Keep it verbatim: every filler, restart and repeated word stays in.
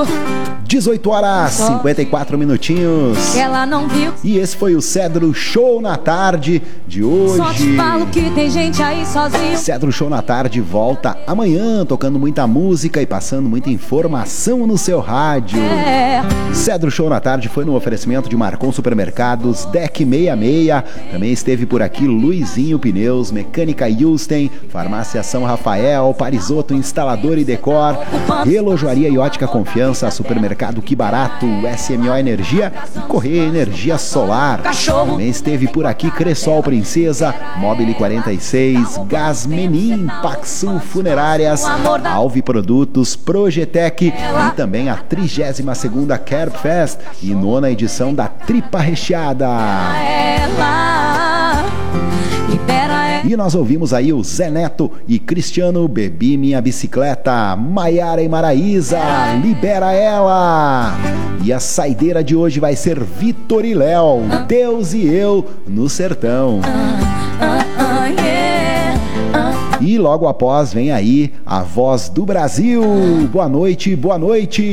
dezoito horas e cinquenta e quatro minutinhos. Ela não viu. E esse foi o Cedro Show na Tarde de hoje. Só te falo que tem gente aí sozinho. Cedro Show na Tarde volta amanhã, tocando muita música e passando muita informação no seu rádio. É. Cedro Show na Tarde foi no oferecimento de Marcon Supermercados, Deck sessenta e seis. Também esteve por aqui Luizinho Pneus, Mecânica Houston, Farmácia São Rafael, Parisoto Instalador e Decor, Relojoaria e Ótica Confiança, Supermercado Que Barato, S M O Energia e Correia Energia Solar. Também esteve por aqui Cressol Princesa, Mobile quarenta e seis, Gás Menin, Paxul Funerárias, Alve Produtos, Projetec e também a trigésima segunda Kerb Fest e nona edição da Tripa Recheada. E nós ouvimos aí o Zé Neto e Cristiano, Bebi Minha Bicicleta, Maiara e Maraísa, Libera Ela. E a saideira de hoje vai ser Vitor e Léo, Deus e Eu no Sertão. E logo após vem aí a Voz do Brasil. Boa noite, boa noite.